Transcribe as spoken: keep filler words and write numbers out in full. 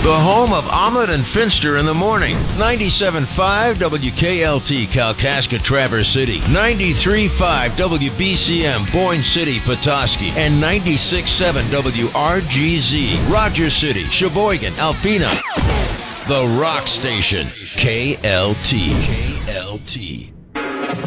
The home of Ahmed and Finster in the morning. ninety-seven point five W K L T Kalkaska Traverse City. ninety-three point five W B C M Boyne City Petoskey. And ninety-six point seven W R G Z Rogers City, Sheboygan, Alpena. The Rock Station. K L T. K L T.